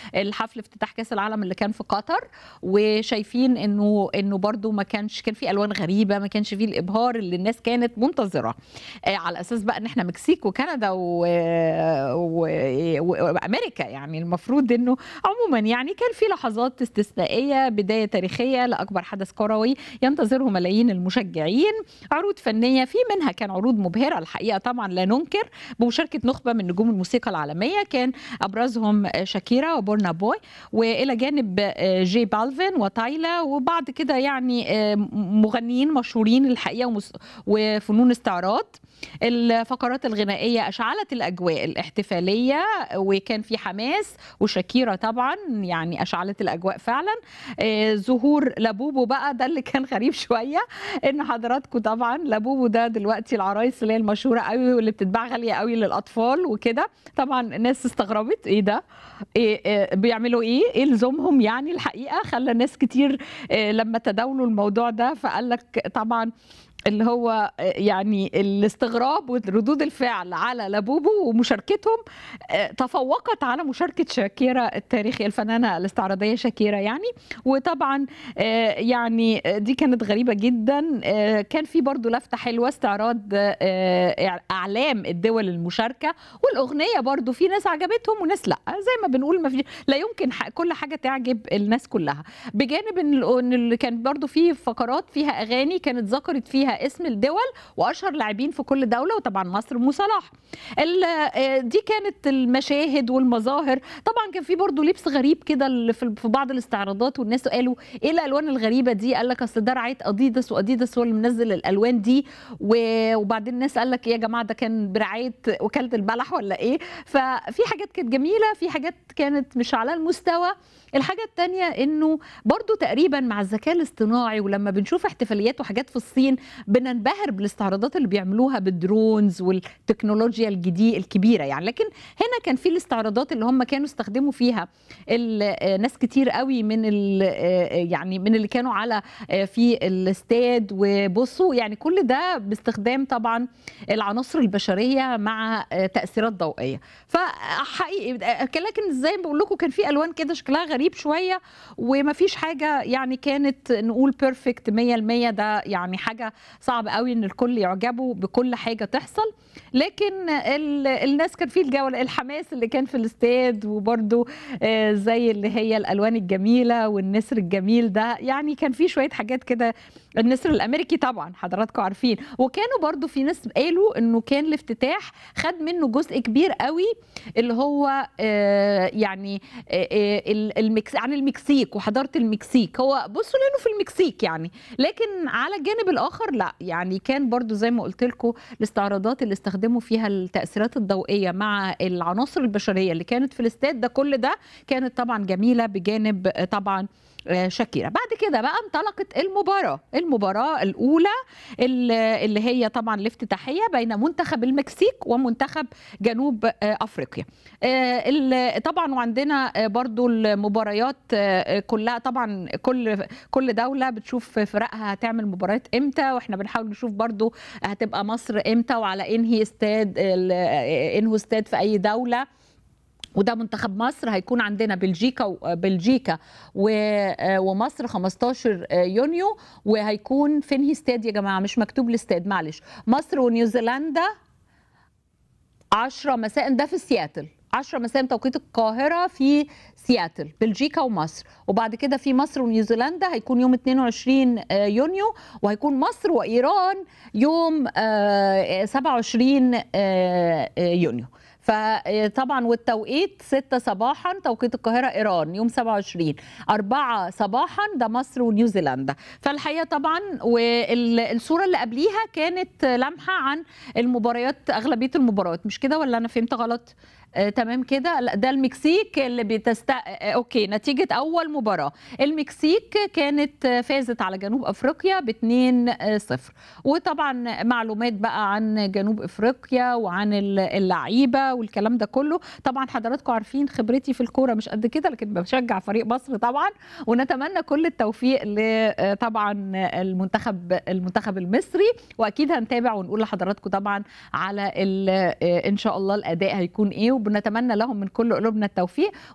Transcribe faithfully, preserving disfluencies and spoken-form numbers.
الحفل افتتاح كاس العالم اللي كان في قطر، وشايفين انه انه برضو ما كانش كان في الوان غريبه، ما كانش فيه الابهار اللي الناس كانت منتظره، على اساس بقى ان احنا مكسيك وكندا و... و... وامريكا، يعني المفروض انه عموما يعني كان في لحظات استثنائيه، بدايه تاريخيه لاكبر حدث كروي ينتظره ملايين المشجعين، عروض فنيه في منها كان عروض مبهره الحقيقه طبعا لا ننكر، بمشاركه نخبه من نجوم الموسيقى العالميه، كان ابرزهم شاكيرا وبورنا بوي، والى جانب جي بالفين وتايلا، وبعد كده يعني مغنيين مشهورين الحقيقه ومس... وفنون استعراض. الفقرات الغنائيه اشعلت الاجواء الاحتفاليه، وكان في حماس، وشاكيرا طبعا يعني اشعلت الاجواء فعلا. آه ظهور لابوبو بقى ده اللي كان غريب شويه، ان حضراتكم طبعا لابوبو ده دلوقتي العرايس اللي هي المشهوره قوي واللي بتتباع غاليه قوي للاطفال وكده، طبعا الناس استغربت ايه ده، إيه إيه بيعملوا ايه ايه لزومهم، يعني الحقيقه خلى ناس كتير إيه لما تداولوا الموضوع ده فقال لك طبعا اللي هو يعني الاستغراب وردود الفعل على لابوبو ومشاركتهم تفوقت على مشاركة شاكيرا التاريخية الفنانة الاستعراضية شاكيرا يعني. وطبعا يعني دي كانت غريبة جدا، كان في برضو لفتة حلوة، استعراض أعلام الدول المشاركة، والأغنية برضو في ناس عجبتهم وناس لا، زي ما بنقول ما في لا يمكن كل حاجة تعجب الناس كلها، بجانب ان اللي كان برضو في فقرات فيها أغاني كانت ذكرت فيها اسم الدول واشهر لاعبين في كل دوله، وطبعا مصر مو صلاح. دي كانت المشاهد والمظاهر، طبعا كان في برضه لبس غريب كده في بعض الاستعراضات، والناس قالوا ايه الالوان الغريبه دي، قال لك اصل ده رعايه اديداس واديداس هو اللي منزل الالوان دي، وبعدين الناس قال لك ايه يا جماعه ده كان برعايه وكاله البلح ولا ايه. ففي حاجات كانت جميله، في حاجات كانت مش على المستوى. الحاجه الثانيه انه برضه تقريبا مع الذكاء الاصطناعي، ولما بنشوف احتفاليات وحاجات في الصين بننبهر بالاستعراضات اللي بيعملوها بالدرونز والتكنولوجيا الجديدة الكبيرة يعني، لكن هنا كان في الاستعراضات اللي هم كانوا استخدموا فيها ناس كتير قوي من يعني من اللي كانوا على في الاستاد، وبصوا يعني كل ده باستخدام طبعا العناصر البشرية مع تأثيرات ضوئية، فحقيقي لكن زي ما بقول لكم كان في ألوان كده شكلها غريب شوية، وما فيش حاجة يعني كانت نقول بيرفكت مية المية، ده يعني حاجة صعب قوي ان الكل يعجبوا بكل حاجه تحصل، لكن الناس كان في الجوله الحماس اللي كان في الاستاد، وبرده زي اللي هي الالوان الجميله والنسر الجميل ده، يعني كان في شويه حاجات كده، النسر الامريكي طبعا حضراتكم عارفين، وكانوا برضو في ناس قالوا انه كان الافتتاح خد منه جزء كبير قوي اللي هو يعني المكس عن المكسيك وحضاره المكسيك، هو بصوا لانه في المكسيك يعني، لكن على الجانب الاخر لا، يعني كان برضو زي ما قلت لكم الاستعراضات اللي استخدموا فيها التاثيرات الضوئيه مع العناصر البشريه اللي كانت في الاستاد ده، كل ده كانت طبعا جميله، بجانب طبعا شاكيرا. بعد كده بقى انطلقت المباراة المباراة الأولى اللي هي طبعا الافتتاحية بين منتخب المكسيك ومنتخب جنوب أفريقيا. طبعا وعندنا برضو المباريات كلها، طبعا كل كل دولة بتشوف فرقها هتعمل مباريات امتى، واحنا بنحاول نشوف برضو هتبقى مصر امتى وعلى انهي استاد انهو استاد في اي دولة، وده منتخب مصر هيكون عندنا بلجيكا بلجيكا ومصر خمستاشر يونيو، وهيكون في انهي استاد يا جماعه مش مكتوب الاستاد معلش، مصر ونيوزيلندا عشرة مساء، ده في سياتل عشرة مساء توقيت القاهره في سياتل، بلجيكا ومصر، وبعد كده في مصر ونيوزيلندا هيكون يوم اتنين وعشرين يونيو، وهيكون مصر وايران يوم سبعة وعشرين يونيو. فطبعا والتوقيت ستة صباحا توقيت القاهره ايران يوم سبعة وعشرين، أربعة صباحا ده مصر ونيوزيلندا. فالحقيقه طبعا والصوره اللي قبليها كانت لمحه عن المباريات، اغلبيه المباريات مش كده ولا انا فهمت غلط؟ آه، تمام كده، لا ده المكسيك اللي بتست آه، اوكي نتيجه اول مباراه المكسيك كانت فازت على جنوب افريقيا ب اتنين صفر، وطبعا معلومات بقى عن جنوب افريقيا وعن اللعيبه والكلام ده كله، طبعا حضراتكم عارفين خبرتي في الكوره مش قد كده، لكن بشجع فريق مصر طبعا، ونتمنى كل التوفيق طبعا المنتخب المنتخب المصري، واكيد هنتابع ونقول لحضراتكم طبعا على ان شاء الله الاداء هيكون ايه، وبنتمنى لهم من كل قلوبنا التوفيق.